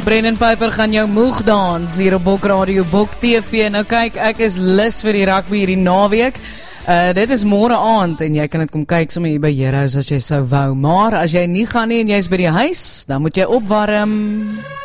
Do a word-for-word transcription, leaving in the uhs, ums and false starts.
Brendan Piper gaan jou moeg dans hier op Bok Radio, Bok T V. Nou kyk, ek is lus vir die rugby hierdie naweek. Uh, dit is môre aand en jy kan dit kom kyk sommer hier by Heroes as jy sou wou. Maar as jy nie gaan nie en jy is by die huis, dan moet jy opwarm.